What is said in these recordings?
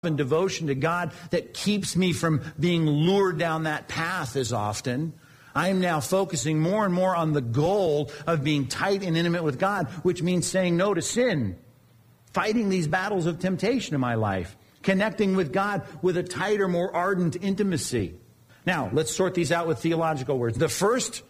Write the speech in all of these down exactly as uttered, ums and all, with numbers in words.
and devotion to God that keeps me from being lured down that path as often. I am now focusing more and more on the goal of being tight and intimate with God, which means saying no to sin, fighting these battles of temptation in my life, connecting with God with a tighter, more ardent intimacy. Now, let's sort these out with theological words. The first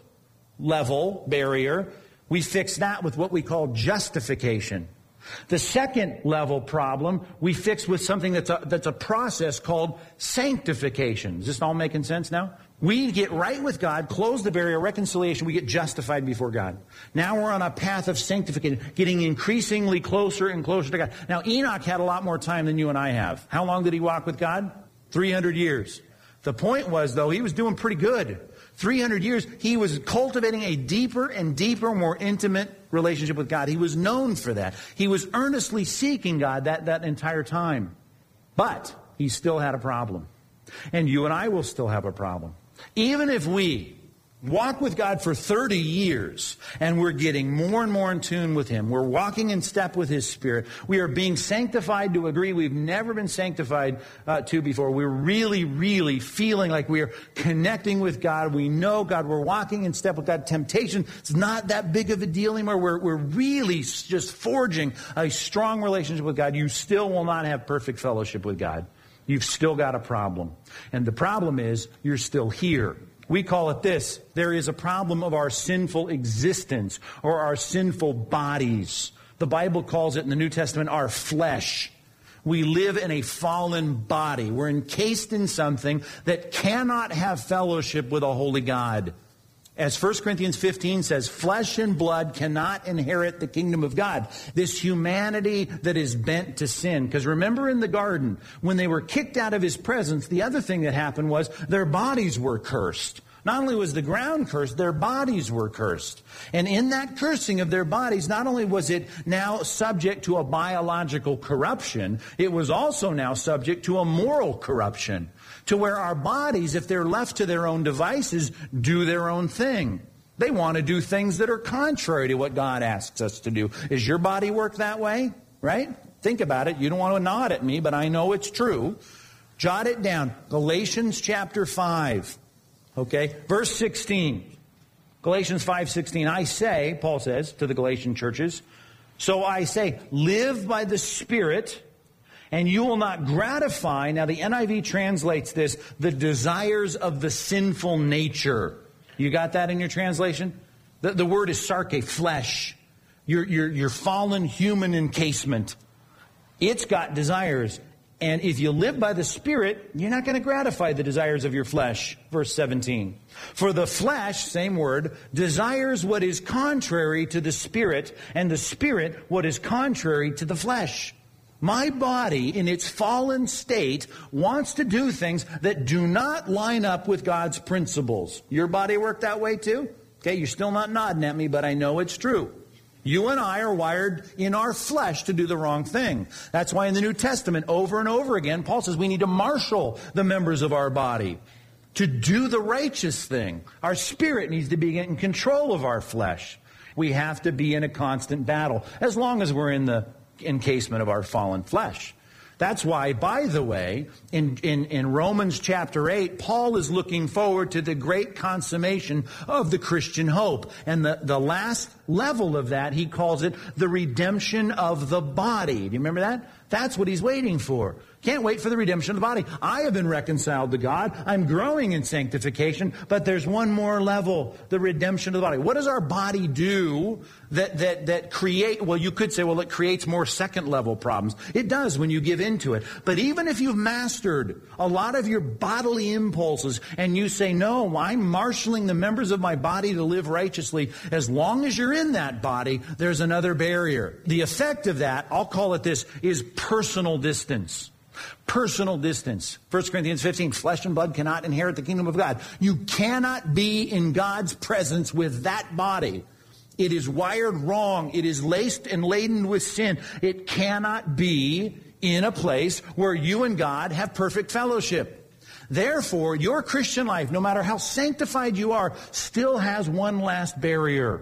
level barrier, we fix that with what we call justification. The second level problem we fix with something that's a, that's a process called sanctification. Is this all making sense now? We get right with God, close the barrier, reconciliation, we get justified before God. Now we're on a path of sanctification, getting increasingly closer and closer to God. Now Enoch had a lot more time than you and I have. How long did he walk with God? three hundred years. The point was, though, he was doing pretty good. three hundred years, he was cultivating a deeper and deeper, more intimate relationship with God. He was known for that. He was earnestly seeking God that, that entire time. But he still had a problem. And you and I will still have a problem. Even if we walk with God for thirty years and we're getting more and more in tune with Him, we're walking in step with His Spirit, we are being sanctified to a degree we've never been sanctified uh, to before. We're really, really feeling like we are connecting with God. We know God. We're walking in step with God. Temptation is not that big of a deal anymore. We're, we're really just forging a strong relationship with God. You still will not have perfect fellowship with God. You've still got a problem. And the problem is you're still here. We call it this. There is a problem of our sinful existence or our sinful bodies. The Bible calls it in the New Testament our flesh. We live in a fallen body. We're encased in something that cannot have fellowship with a holy God. As First Corinthians fifteen says, flesh and blood cannot inherit the kingdom of God. This humanity that is bent to sin. Because remember in the garden, when they were kicked out of His presence, the other thing that happened was their bodies were cursed. Not only was the ground cursed, their bodies were cursed. And in that cursing of their bodies, not only was it now subject to a biological corruption, it was also now subject to a moral corruption. To where our bodies, if they're left to their own devices, do their own thing. They want to do things that are contrary to what God asks us to do. Is your body work that way? Right? Think about it. You don't want to nod at me, but I know it's true. Jot it down. Galatians chapter five. Okay? Verse sixteen. Galatians five sixteen. I say, Paul says to the Galatian churches, so I say, live by the Spirit, and you will not gratify, now the N I V translates this, the desires of the sinful nature. You got that in your translation? The, the word is sarke, flesh. Your, your, your fallen human encasement. It's got desires. And if you live by the Spirit, you're not going to gratify the desires of your flesh. Verse seventeen. For the flesh, same word, desires what is contrary to the Spirit, and the Spirit what is contrary to the flesh. My body, in its fallen state, wants to do things that do not line up with God's principles. Your body work that way too? Okay, you're still not nodding at me, but I know it's true. You and I are wired in our flesh to do the wrong thing. That's why in the New Testament, over and over again, Paul says we need to marshal the members of our body to do the righteous thing. Our spirit needs to be in control of our flesh. We have to be in a constant battle, as long as we're in the encasement of our fallen flesh. That's why, by the way, in, in, in Romans chapter eight, Paul is looking forward to the great consummation of the Christian hope. And the, the last level of that, he calls it the redemption of the body. Do you remember that? That's what he's waiting for. Can't wait for the redemption of the body. I have been reconciled to God. I'm growing in sanctification, but there's one more level, the redemption of the body. What does our body do that that that create, well, you could say, well, it creates more second level problems. It does when you give into it. But even if you've mastered a lot of your bodily impulses and you say, no, I'm marshaling the members of my body to live righteously, as long as you're in that body, there's another barrier. The effect of that, I'll call it this, is personal distance. Personal distance. First Corinthians fifteen, flesh and blood cannot inherit the kingdom of God. You cannot be in God's presence with that body. It is wired wrong. It is laced and laden with sin. It cannot be in a place where you and God have perfect fellowship. Therefore, your Christian life, no matter how sanctified you are, still has one last barrier.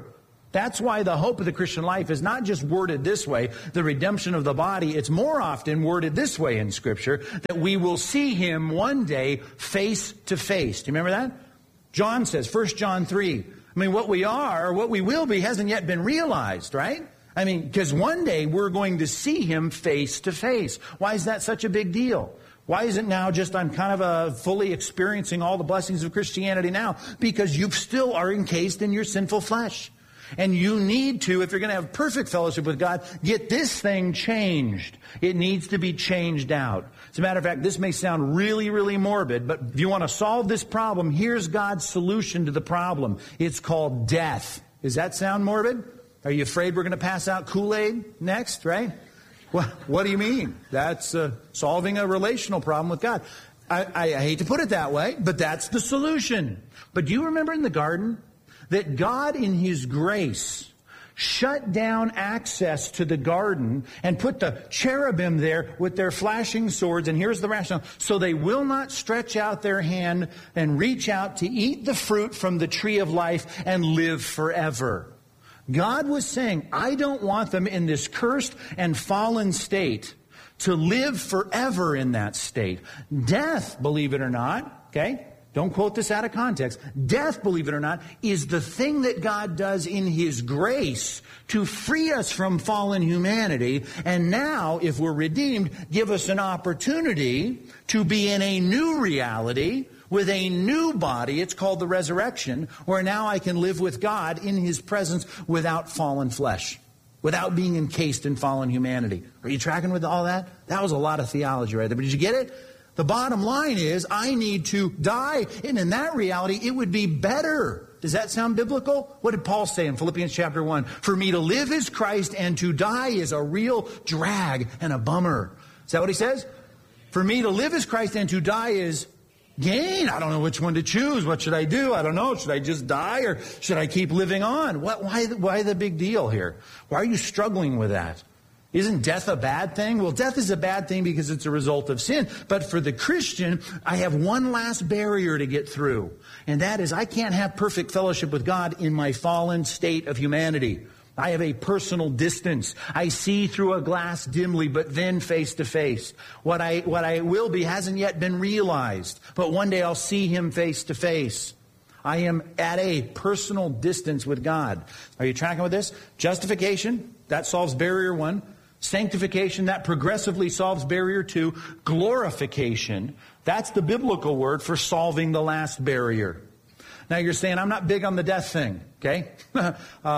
That's why the hope of the Christian life is not just worded this way, the redemption of the body. It's more often worded this way in Scripture, that we will see him one day face to face. Do you remember that? John says, First John three, I mean, what we are, or what we will be, hasn't yet been realized, right? I mean, because one day we're going to see him face to face. Why is that such a big deal? Why is it now just I'm kind of uh, fully experiencing all the blessings of Christianity now? Because you still are encased in your sinful flesh. And you need to, if you're going to have perfect fellowship with God, get this thing changed. It needs to be changed out. As a matter of fact, this may sound really, really morbid, but if you want to solve this problem, here's God's solution to the problem. It's called death. Does that sound morbid? Are you afraid we're going to pass out Kool-Aid next, right? Well, what do you mean? That's uh, solving a relational problem with God. I, I, I hate to put it that way, but that's the solution. But do you remember in the garden that God in His grace shut down access to the garden and put the cherubim there with their flashing swords? And here's the rationale. So they will not stretch out their hand and reach out to eat the fruit from the tree of life and live forever. God was saying, I don't want them in this cursed and fallen state to live forever in that state. Death, believe it or not, okay? Don't quote this out of context. Death, believe it or not, is the thing that God does in His grace to free us from fallen humanity. And now, if we're redeemed, give us an opportunity to be in a new reality with a new body. It's called the resurrection, where now I can live with God in His presence without fallen flesh, without being encased in fallen humanity. Are you tracking with all that? That was a lot of theology right there. But did you get it? The bottom line is I need to die. And in that reality, it would be better. Does that sound biblical? What did Paul say in Philippians chapter one? For me to live is Christ and to die is a real drag and a bummer. Is that what he says? For me to live is Christ and to die is gain. I don't know which one to choose. What should I do? I don't know. Should I just die or should I keep living on? What, why, why the big deal here? Why are you struggling with that? Isn't death a bad thing? Well, death is a bad thing because it's a result of sin. But for the Christian, I have one last barrier to get through. And that is I can't have perfect fellowship with God in my fallen state of humanity. I have a personal distance. I see through a glass dimly, but then face to face. What I, what I will be hasn't yet been realized. But one day I'll see Him face to face. I am at a personal distance with God. Are you tracking with this? Justification, that solves barrier one. Sanctification, that progressively solves barrier two. Glorification, that's the biblical word for solving the last barrier. Now you're saying, I'm not big on the death thing, okay? uh,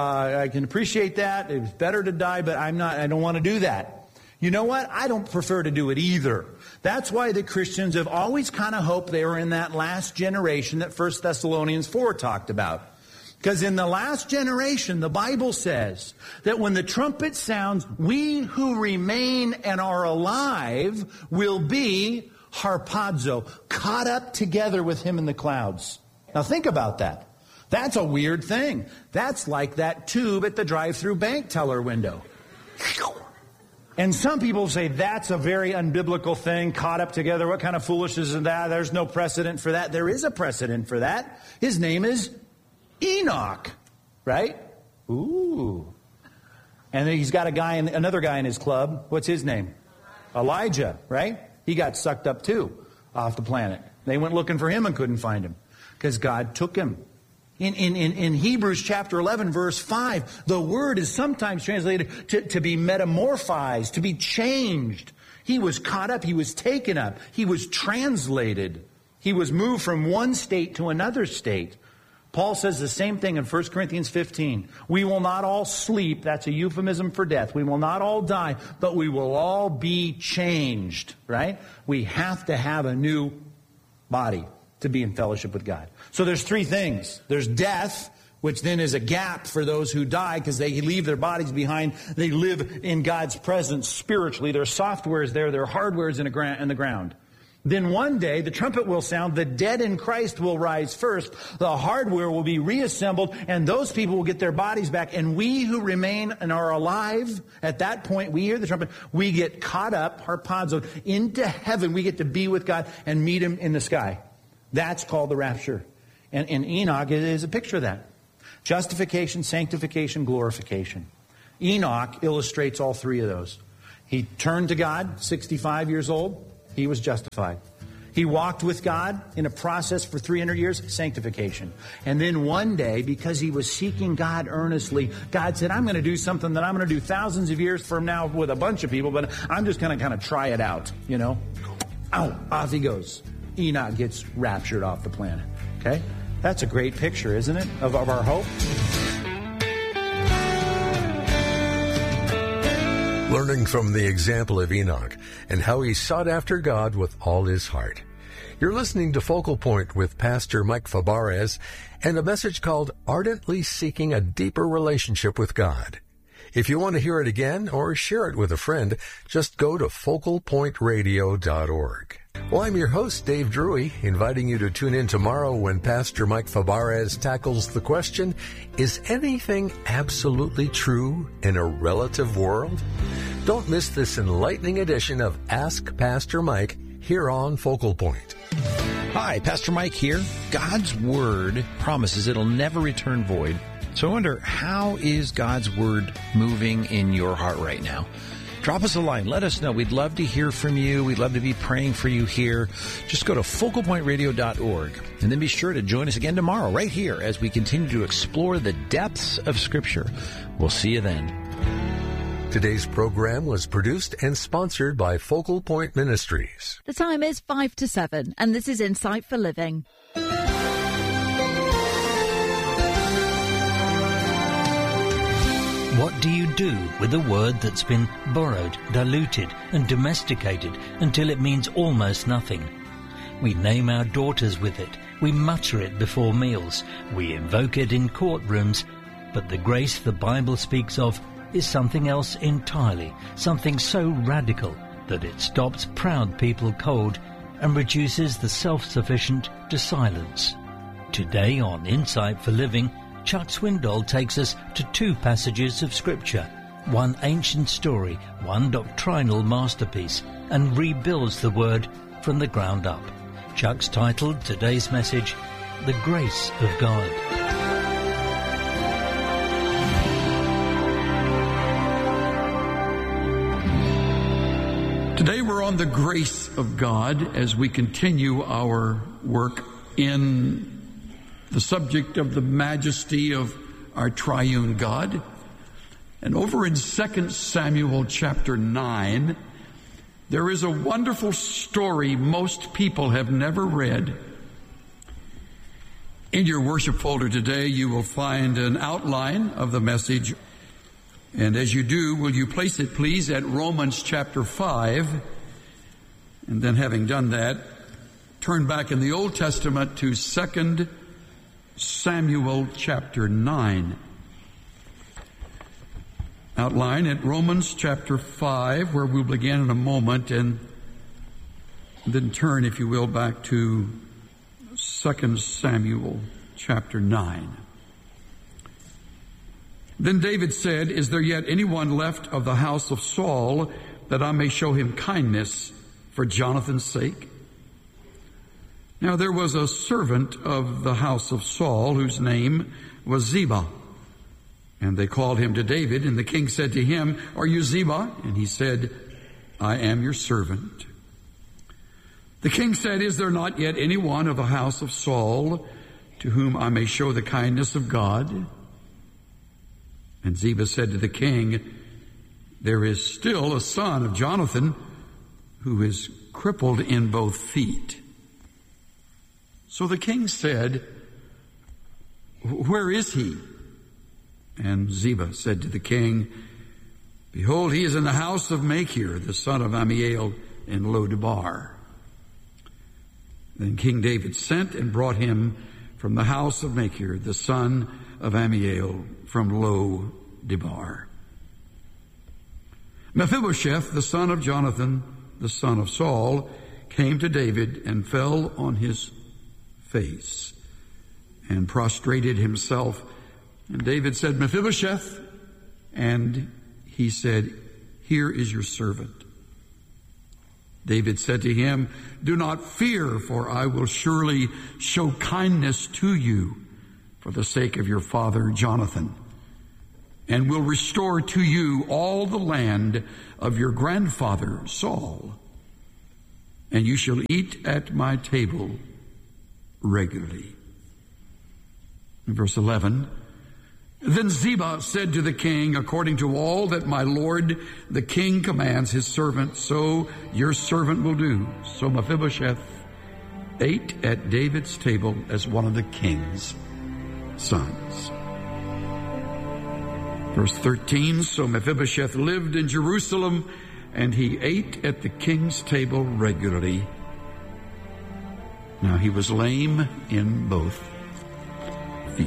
I can appreciate that. It's better to die, but I'm not, I don't want to do that. You know what? I don't prefer to do it either. That's why the Christians have always kind of hoped they were in that last generation that First Thessalonians four talked about. Because in the last generation, the Bible says that when the trumpet sounds, we who remain and are alive will be harpazo, caught up together with Him in the clouds. Now think about that. That's a weird thing. That's like that tube at the drive-through bank teller window. And some people say that's a very unbiblical thing, caught up together. What kind of foolishness is that? There's no precedent for that. There is a precedent for that. His name is Enoch, right? Ooh. And then he's got a guy, in, another guy in his club. What's his name? Elijah, right? He got sucked up too off the planet. They went looking for him and couldn't find him because God took him. In, in, in, in Hebrews chapter eleven, verse five, the word is sometimes translated to, to be metamorphized, to be changed. He was caught up. He was taken up. He was translated. He was moved from one state to another state. Paul says the same thing in First Corinthians fifteen. We will not all sleep. That's a euphemism for death. We will not all die, but we will all be changed, right? We have to have a new body to be in fellowship with God. So there's three things. There's death, which then is a gap for those who die because they leave their bodies behind. They live in God's presence spiritually. Their software is there. Their hardware is in, a gra- in the ground. Then one day, the trumpet will sound, the dead in Christ will rise first, the hardware will be reassembled, and those people will get their bodies back. And we who remain and are alive, at that point, we hear the trumpet, we get caught up, harpazo, into heaven. We get to be with God and meet Him in the sky. That's called the rapture. And, and Enoch is a picture of that. Justification, sanctification, glorification. Enoch illustrates all three of those. He turned to God, sixty-five years old. He was justified. He walked with God in a process for three hundred years, sanctification. And then one day, because he was seeking God earnestly, God said, I'm going to do something that I'm going to do thousands of years from now with a bunch of people, but I'm just going to kind of try it out, you know. Ow, off he goes. Enoch gets raptured off the planet. Okay? That's a great picture, isn't it, of, of our hope? Learning from the example of Enoch and how he sought after God with all his heart. You're listening to Focal Point with Pastor Mike Fabarez and a message called Ardently Seeking a Deeper Relationship with God. If you want to hear it again or share it with a friend, just go to focal point radio dot org. Well, I'm your host, Dave Drury, inviting you to tune in tomorrow when Pastor Mike Fabarez tackles the question, is anything absolutely true in a relative world? Don't miss this enlightening edition of Ask Pastor Mike here on Focal Point. Hi, Pastor Mike here. God's Word promises it'll never return void. So I wonder, how is God's Word moving in your heart right now? Drop us a line. Let us know. We'd love to hear from you. We'd love to be praying for you here. Just go to focal point radio dot org and then be sure to join us again tomorrow right here as we continue to explore the depths of Scripture. We'll see you then. Today's program was produced and sponsored by Focal Point Ministries. The time is five to seven, and this is Insight for Living. What do you do with a word that's been borrowed, diluted, and domesticated until it means almost nothing? We name our daughters with it. We mutter it before meals. We invoke it in courtrooms. But the grace the Bible speaks of is something else entirely, something so radical that it stops proud people cold and reduces the self-sufficient to silence. Today on Insight for Living, Chuck Swindoll takes us to two passages of Scripture, one ancient story, one doctrinal masterpiece, and rebuilds the Word from the ground up. Chuck's titled today's message, The Grace of God. Today we're on the grace of God as we continue our work in the subject of the majesty of our triune God. And over in Second Samuel chapter nine, there is a wonderful story most people have never read. In your worship folder today, you will find an outline of the message. And as you do, will you place it, please, at Romans chapter five. And then having done that, turn back in the Old Testament to Second Samuel chapter nine. Outline at Romans chapter five, where we'll begin in a moment, and then turn, if you will, back to Second Samuel chapter nine. Then David said, "Is there yet anyone left of the house of Saul, that I may show him kindness for Jonathan's sake?" Now there was a servant of the house of Saul whose name was Ziba. And they called him to David, and the king said to him, "Are you Ziba?" And he said, "I am your servant." The king said, "Is there not yet anyone of the house of Saul to whom I may show the kindness of God?" And Ziba said to the king, "There is still a son of Jonathan who is crippled in both feet." So the king said, "Where is he?" And Ziba said to the king, "Behold, he is in the house of Machir, the son of Ammiel, in Lo-debar." Then King David sent and brought him from the house of Machir, the son of Ammiel, from Lo-debar. Mephibosheth, the son of Jonathan, the son of Saul, came to David and fell on his face and prostrated himself. And David said, "Mephibosheth," and he said, "Here is your servant." David said to him, "Do not fear, for I will surely show kindness to you, for the sake of your father Jonathan, and will restore to you all the land of your grandfather Saul, and you shall eat at my table regularly. In verse eleven, then Ziba said to the king, according to all that my lord the king commands his servant, so your servant will do. So Mephibosheth ate at David's table as one of the king's sons. Verse thirteen, so Mephibosheth lived in Jerusalem, and he ate at the king's table regularly. Now he was lame in both feet.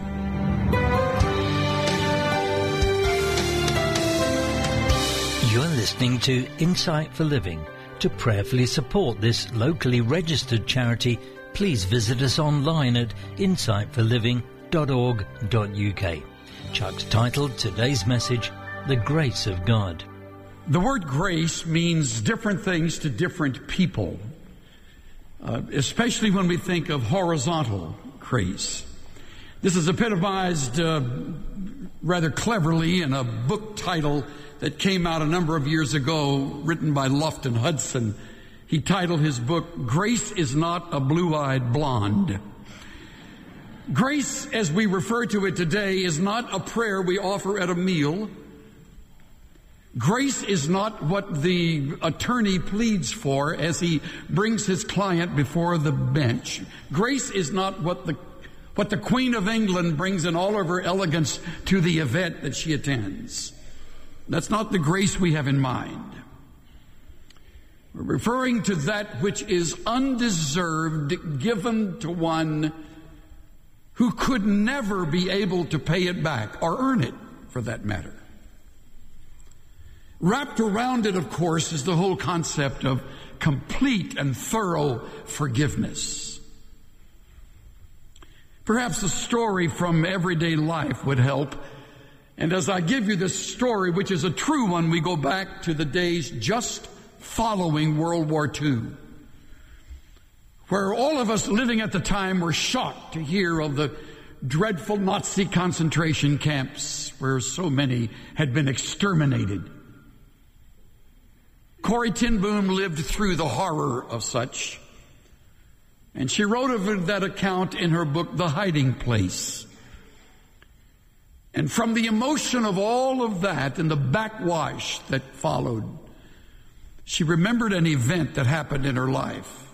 You're listening to Insight for Living. To prayerfully support this locally registered charity, please visit us online at insight for living dot org dot U K. Chuck's titled today's message, The Grace of God. The word grace means different things to different people, uh, especially when we think of horizontal grace. This is epitomized uh, rather cleverly in a book title that came out a number of years ago, written by Lofton Hudson. He titled his book, Grace is Not a Blue-Eyed Blonde. Grace, as we refer to it today, is not a prayer we offer at a meal. Grace is not what the attorney pleads for as he brings his client before the bench. Grace is not what the what the Queen of England brings in all of her elegance to the event that she attends. That's not the grace we have in mind. We're referring to that which is undeserved, given to one who could never be able to pay it back or earn it, for that matter. Wrapped around it, of course, is the whole concept of complete and thorough forgiveness. Perhaps a story from everyday life would help. And as I give you this story, which is a true one, we go back to the days just following World War Two, where all of us living at the time were shocked to hear of the dreadful Nazi concentration camps where so many had been exterminated. Corrie ten Boom lived through the horror of such, and she wrote of that account in her book, The Hiding Place. And from the emotion of all of that and the backwash that followed, she remembered an event that happened in her life.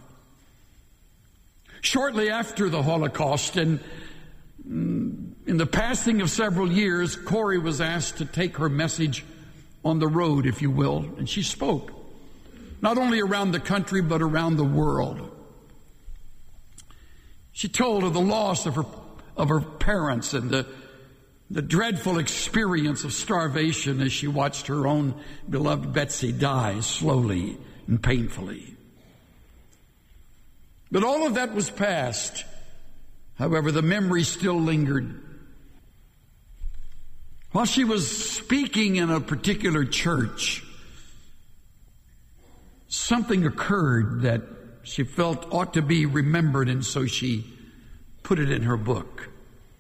Shortly after the Holocaust, and in the passing of several years, Corrie was asked to take her message on the road, if you will, and she spoke, not only around the country, but around the world. She told of the loss of her of her parents and the, the dreadful experience of starvation as she watched her own beloved Betsy die slowly and painfully. But all of that was past. However, the memory still lingered. While she was speaking in a particular church, something occurred that she felt ought to be remembered, and so she put it in her book.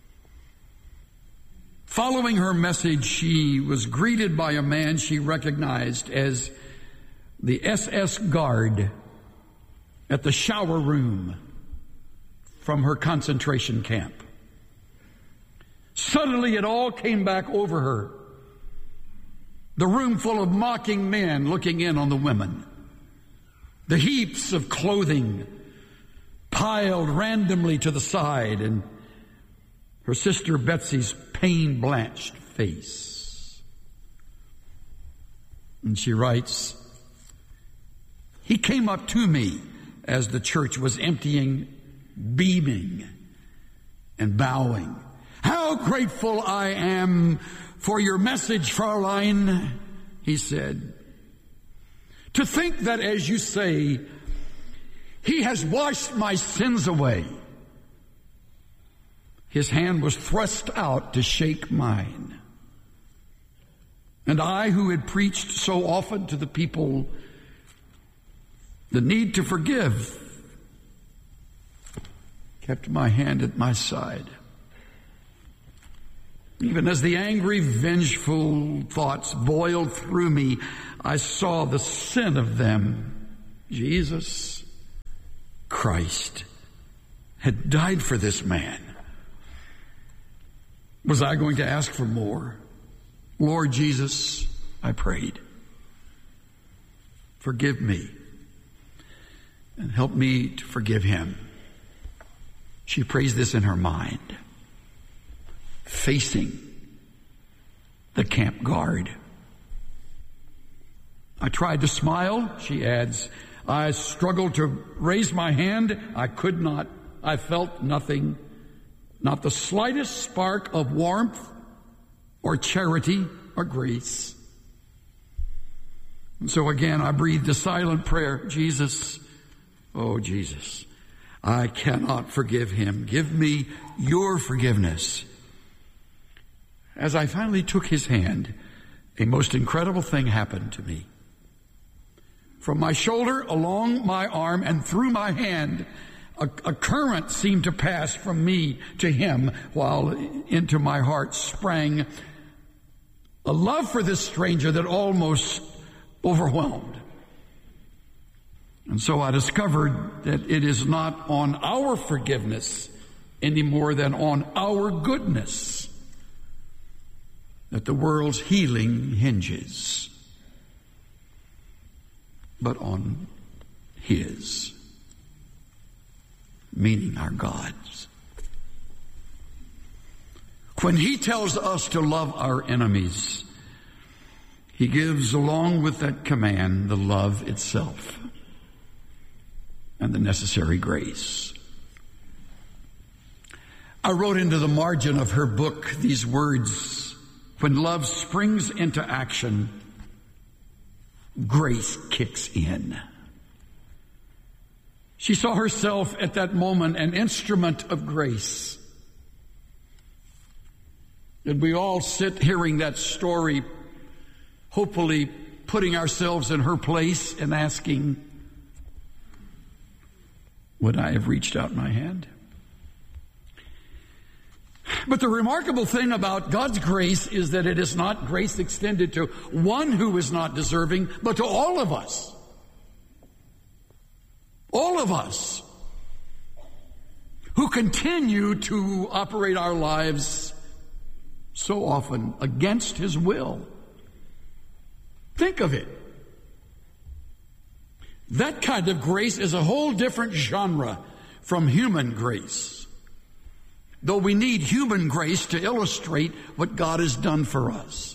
Following her message, she was greeted by a man she recognized as the S S guard at the shower room from her concentration camp. Suddenly it all came back over her. The room full of mocking men looking in on the women. The heaps of clothing piled randomly to the side, and her sister Betsy's pain-blanched face. And she writes, he came up to me as the church was emptying, beaming and bowing. How grateful I am for your message, Fraulein, he said. To think that, as you say, he has washed my sins away. His hand was thrust out to shake mine. And I, who had preached so often to the people the need to forgive, kept my hand at my side. Even as the angry, vengeful thoughts boiled through me, I saw the sin of them. Jesus Christ had died for this man. Was I going to ask for more? Lord Jesus, I prayed, forgive me and help me to forgive him. She prays this in her mind, facing the camp guard. I tried to smile, she adds. I struggled to raise my hand. I could not. I felt nothing, not the slightest spark of warmth or charity or grace. And so again, I breathed a silent prayer. Jesus, oh Jesus, I cannot forgive him. Give me your forgiveness. As I finally took his hand, a most incredible thing happened to me. From my shoulder, along my arm, and through my hand, a, a current seemed to pass from me to him, while into my heart sprang a love for this stranger that almost overwhelmed. And so I discovered that it is not on our forgiveness any more than on our goodness that the world's healing hinges, but on his, meaning our God's. When he tells us to love our enemies, he gives along with that command the love itself and the necessary grace. I wrote into the margin of her book these words: when love springs into action, grace kicks in. She saw herself at that moment an instrument of grace. And we all sit hearing that story, hopefully putting ourselves in her place and asking, would I have reached out my hand? But the remarkable thing about God's grace is that it is not grace extended to one who is not deserving, but to all of us. All of us who continue to operate our lives so often against his will. Think of it. That kind of grace is a whole different genre from human grace. Though we need human grace to illustrate what God has done for us.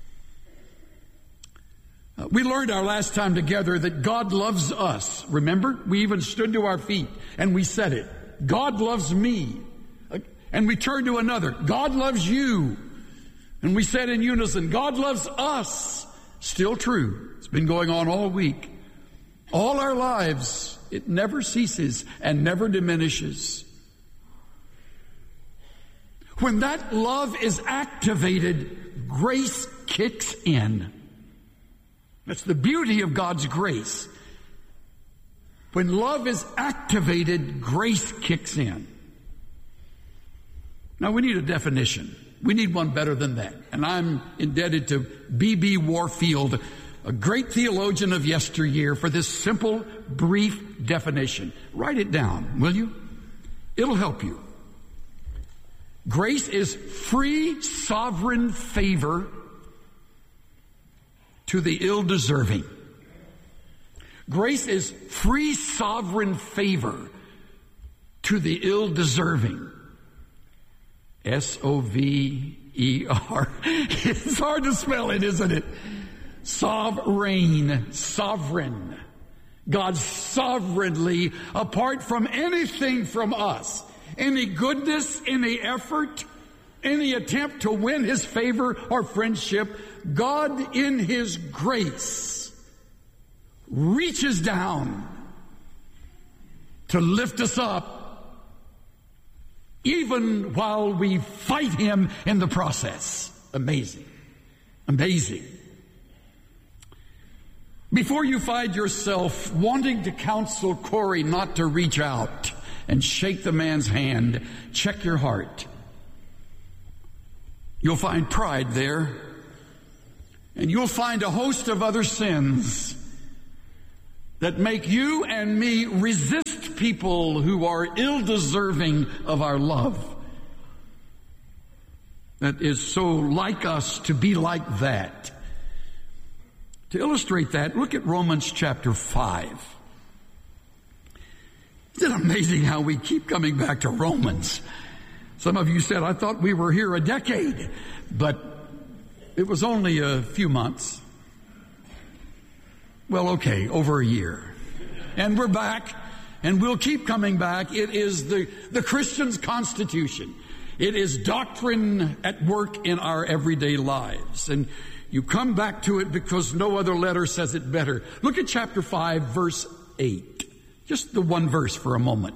Uh, we learned our last time together that God loves us. Remember? We even stood to our feet and we said it. God loves me. Uh, and we turned to another. God loves you. And we said in unison, God loves us. Still true. It's been going on all week. All our lives. It never ceases and never diminishes. When that love is activated, grace kicks in. That's the beauty of God's grace. When love is activated, grace kicks in. Now we need a definition. We need one better than that. And I'm indebted to B B Warfield, a great theologian of yesteryear, for this simple, brief definition. Write it down, will you? It'll help you. Grace is free, sovereign favor to the ill-deserving. Grace is free, sovereign favor to the ill-deserving. S O V E R. It's hard to spell it, isn't it? Sovereign, sovereign. God sovereignly, apart from anything from us, any goodness, any effort, any attempt to win his favor or friendship, God in his grace reaches down to lift us up, even while we fight him in the process. Amazing. Amazing. Before you find yourself wanting to counsel Corey not to reach out and shake the man's hand, check your heart. You'll find pride there. And you'll find a host of other sins that make you and me resist people who are ill-deserving of our love. That is so like us to be like that. To illustrate that, look at Romans chapter five. Isn't it amazing how we keep coming back to Romans? Some of you said, I thought we were here a decade, but it was only a few months. Well, okay, over a year. And we're back, and we'll keep coming back. It is the, the Christian's constitution. It is doctrine at work in our everyday lives. And you come back to it because no other letter says it better. Look at chapter five, verse eight. Just the one verse for a moment.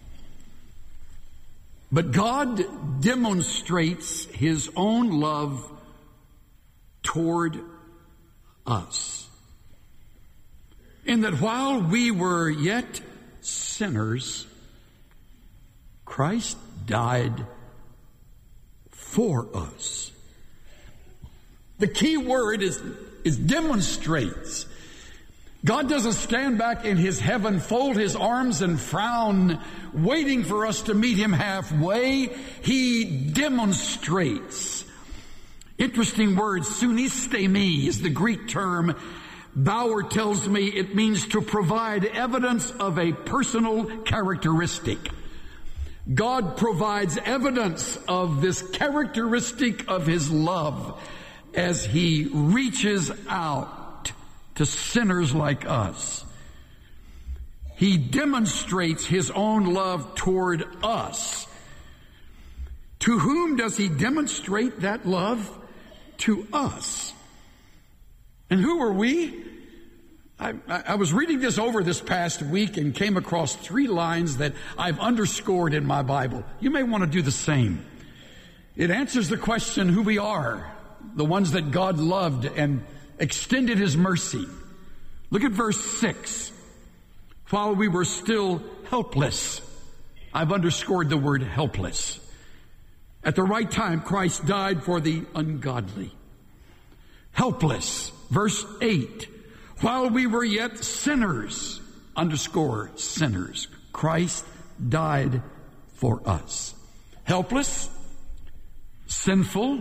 But God demonstrates His own love toward us, in that while we were yet sinners, Christ died for us. The key word is, is demonstrates. God doesn't stand back in His heaven, fold His arms and frown, waiting for us to meet Him halfway. He demonstrates. Interesting word, sunistemi is the Greek term. Bauer tells me it means to provide evidence of a personal characteristic. God provides evidence of this characteristic of His love as He reaches out to sinners like us. He demonstrates His own love toward us. To whom does He demonstrate that love? To us. And who are we? I, I was reading this over this past week and came across three lines that I've underscored in my Bible. You may want to do the same. It answers the question who we are, the ones that God loved and extended His mercy. Look at verse six. While we were still helpless, I've underscored the word helpless. At the right time, Christ died for the ungodly. Helpless. Verse eight. While we were yet sinners, underscore sinners, Christ died for us. Helpless, sinful.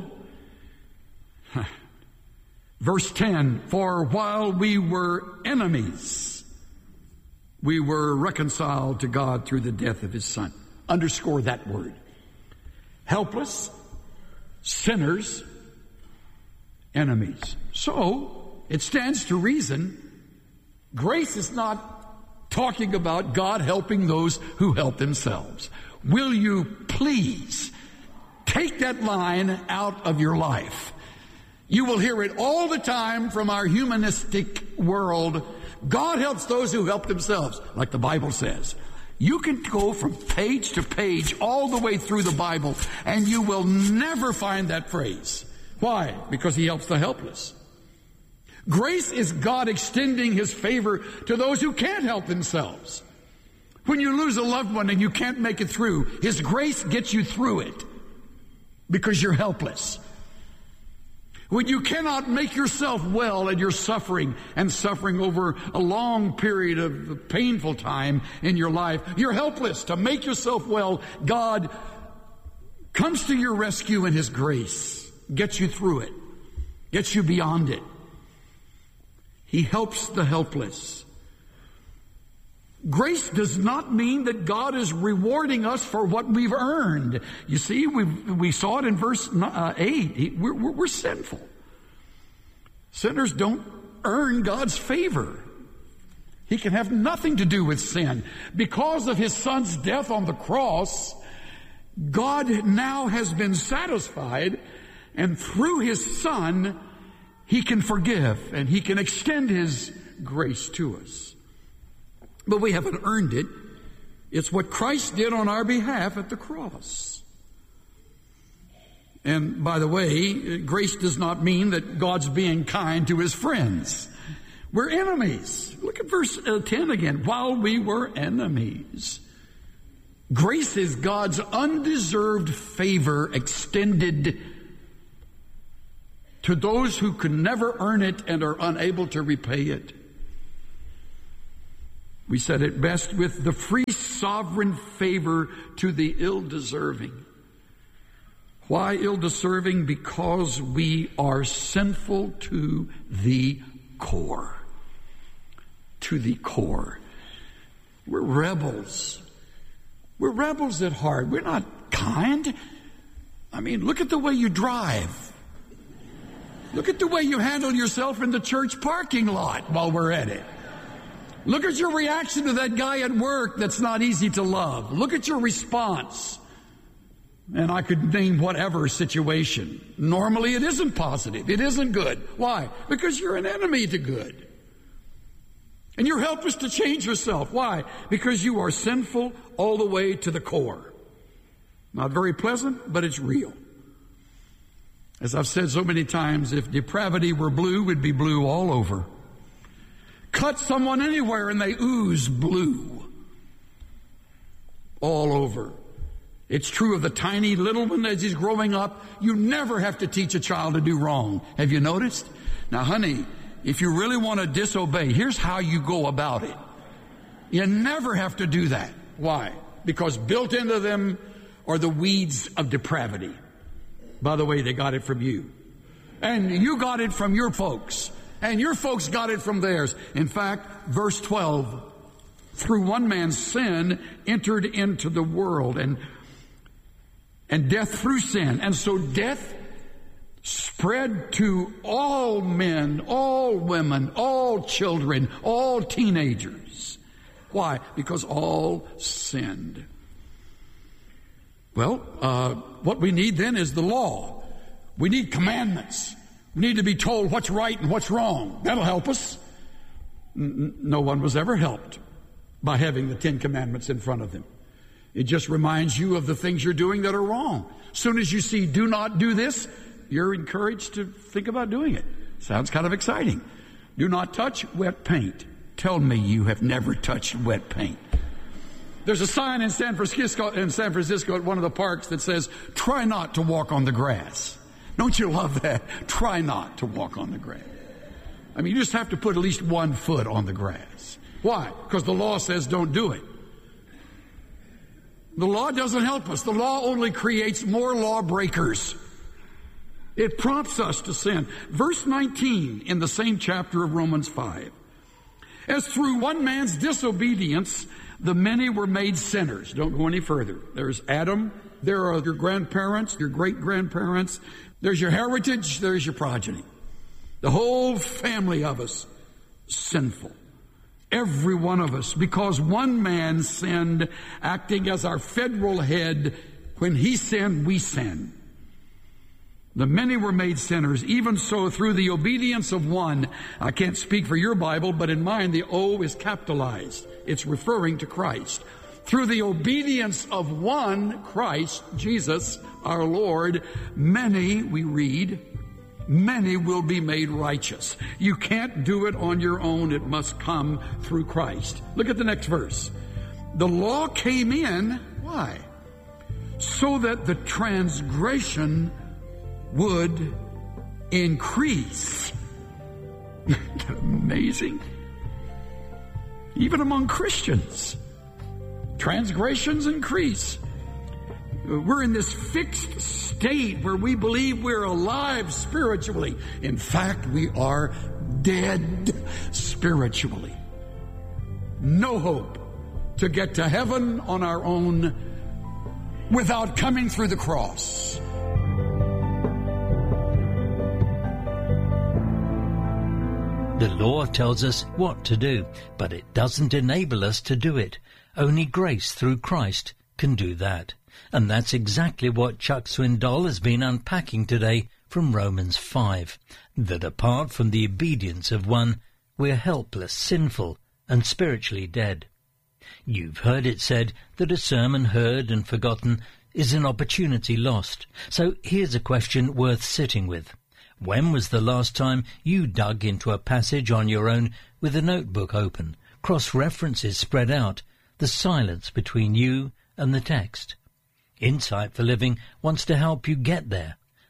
Verse ten, for while we were enemies, we were reconciled to God through the death of His Son. Underscore that word. Helpless, sinners, enemies. So, it stands to reason, grace is not talking about God helping those who help themselves. Will you please take that line out of your life? You will hear it all the time from our humanistic world. God helps those who help themselves, like the Bible says. You can go from page to page all the way through the Bible, and you will never find that phrase. Why? Because He helps the helpless. Grace is God extending His favor to those who can't help themselves. When you lose a loved one and you can't make it through, His grace gets you through it because you're helpless. When you cannot make yourself well and you're suffering and suffering over a long period of painful time in your life, you're helpless to make yourself well. God comes to your rescue in His grace, gets you through it, gets you beyond it. He helps the helpless. Grace does not mean that God is rewarding us for what we've earned. You see, we we saw it in verse uh, eight. We're, we're, we're sinful. Sinners don't earn God's favor. He can have nothing to do with sin. Because of His Son's death on the cross, God now has been satisfied, and through His Son, He can forgive and He can extend His grace to us. But we haven't earned it. It's what Christ did on our behalf at the cross. And by the way, grace does not mean that God's being kind to His friends. We're enemies. Look at verse ten again. While we were enemies. Grace is God's undeserved favor extended to those who could never earn it and are unable to repay it. We said it best, with the free sovereign favor to the ill-deserving. Why ill-deserving? Because we are sinful to the core. To the core. We're rebels. We're rebels at heart. We're not kind. I mean, look at the way you drive. Look at the way you handle yourself in the church parking lot while we're at it. Look at your reaction to that guy at work that's not easy to love. Look at your response. And I could name whatever situation. Normally it isn't positive. It isn't good. Why? Because you're an enemy to good. And you're helpless to change yourself. Why? Because you are sinful all the way to the core. Not very pleasant, but it's real. As I've said so many times, if depravity were blue, it'd be blue all over. Cut someone anywhere and they ooze blue all over. It's true of the tiny little one as he's growing up. You never have to teach a child to do wrong. Have you noticed? Now, honey, if you really want to disobey, here's how you go about it. You never have to do that. Why? Because built into them are the weeds of depravity. By the way, they got it from you. And you got it from your folks. And your folks got it from theirs. In fact, verse twelve, through one man's sin entered into the world, and and death through sin. And so death spread to all men, all women, all children, all teenagers. Why? Because all sinned. Well, uh, what we need then is the law. We need commandments. We need to be told what's right and what's wrong. That'll help us. N- no one was ever helped by having the Ten Commandments in front of them. It just reminds you of the things you're doing that are wrong. As soon as you see do not do this, you're encouraged to think about doing it. Sounds kind of exciting. Do not touch wet paint. Tell me you have never touched wet paint. There's a sign in San Francisco, in San Francisco at one of the parks that says, try not to walk on the grass. Don't you love that? Try not to walk on the grass. I mean, you just have to put at least one foot on the grass. Why? Because the law says don't do it. The law doesn't help us. The law only creates more lawbreakers. It prompts us to sin. Verse nineteen in the same chapter of Romans five. As through one man's disobedience, the many were made sinners. Don't go any further. There's Adam. There are your grandparents, your great-grandparents. There's your heritage. There's your progeny. The whole family of us, sinful. Every one of us, because one man sinned, acting as our federal head. When he sinned, we sinned. The many were made sinners. Even so, through the obedience of one, I can't speak for your Bible, but in mine the O is capitalized. It's referring to Christ. Through the obedience of one, Christ, Jesus, our Lord, many, we read, many will be made righteous. You can't do it on your own. It must come through Christ. Look at the next verse. The law came in, why? So that the transgression would increase. Isn't that amazing? Even among Christians, transgressions increase. We're in this fixed state where we believe we're alive spiritually. In fact, we are dead spiritually. No hope to get to heaven on our own without coming through the cross. The law tells us what to do, but it doesn't enable us to do it. Only grace through Christ can do that. And that's exactly what Chuck Swindoll has been unpacking today from Romans five. That apart from the obedience of one, we're helpless, sinful, and spiritually dead. You've heard it said that a sermon heard and forgotten is an opportunity lost. So here's a question worth sitting with. When was the last time you dug into a passage on your own with a notebook open, cross-references spread out, the silence between you and the text? Insight for Living wants to help you get there.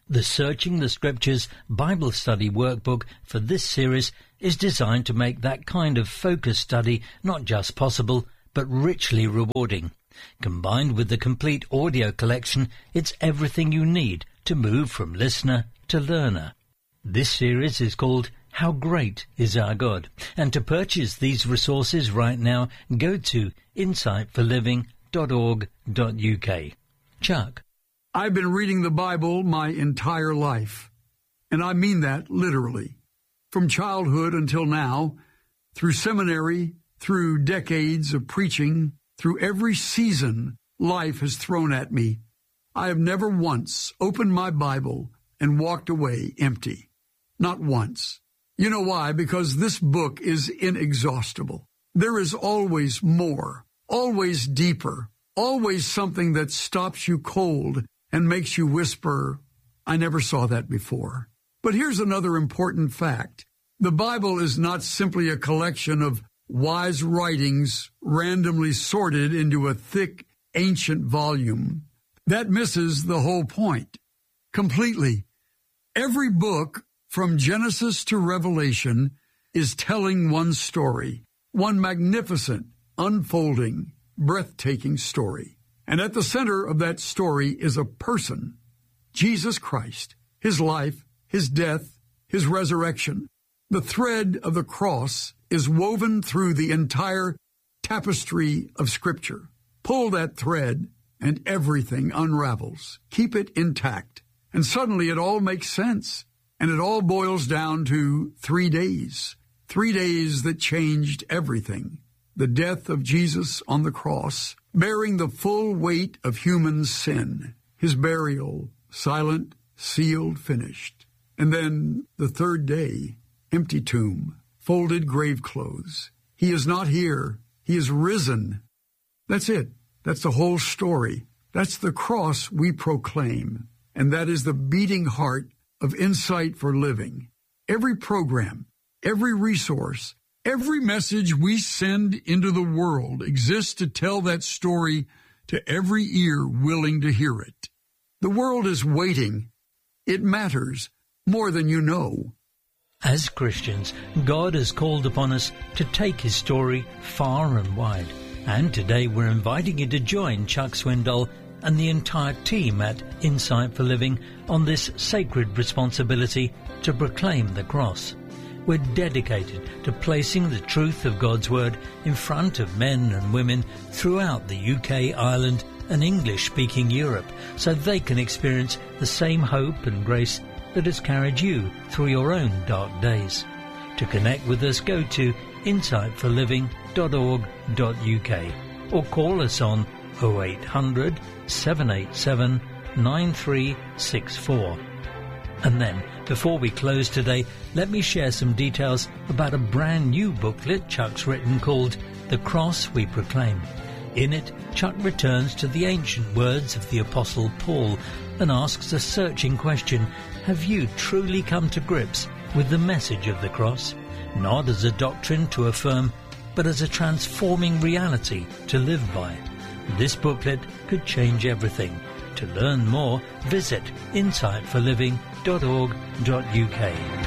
The Searching the Scriptures Bible Study Workbook for this series is designed to make that kind of focused study not just possible, but richly rewarding. Combined with the complete audio collection, it's everything you need to move from listener to learner. This series is called How Great is Our God? And to purchase these resources right now, go to insight for living dot org dot U K. Chuck. I've been reading the Bible my entire life, and I mean that literally. From childhood until now, through seminary, through decades of preaching, through every season life has thrown at me, I have never once opened my Bible and walked away empty. Not once. You know why? Because this book is inexhaustible. There is always more, always deeper, always something that stops you cold and makes you whisper, I never saw that before. But here's another important fact. The Bible is not simply a collection of wise writings randomly sorted into a thick, ancient volume. That misses the whole point completely. Every book, from Genesis to Revelation, is telling one story, one magnificent, unfolding, breathtaking story. And at the center of that story is a person, Jesus Christ, his life, his death, his resurrection. The thread of the cross is woven through the entire tapestry of Scripture. Pull that thread and everything unravels. Keep it intact. And suddenly it all makes sense. And it all boils down to three days. Three days that changed everything. The death of Jesus on the cross, bearing the full weight of human sin. His burial, silent, sealed, finished. And then the third day, empty tomb, folded grave clothes. He is not here. He is risen. That's it. That's the whole story. That's the cross we proclaim. And that is the beating heart of Insight for Living. Every program, every resource, every message we send into the world exists to tell that story to every ear willing to hear it. The world is waiting. It matters more than you know. As Christians, God has called upon us to take his story far and wide. And today we're inviting you to join Chuck Swindoll and the entire team at Insight for Living on this sacred responsibility to proclaim the cross. We're dedicated to placing the truth of God's Word in front of men and women throughout the U K, Ireland and English-speaking Europe so they can experience the same hope and grace that has carried you through your own dark days. To connect with us, go to insight for living dot org dot U K or call us on oh eight hundred, seven eight seven, nine three six four. And then, before we close today, let me share some details about a brand new booklet Chuck's written called The Cross We Proclaim. In it, Chuck returns to the ancient words of the Apostle Paul and asks a searching question: have you truly come to grips with the message of the cross? Not as a doctrine to affirm, but as a transforming reality to live by. This booklet could change everything. To learn more, visit insight for living dot org dot U K.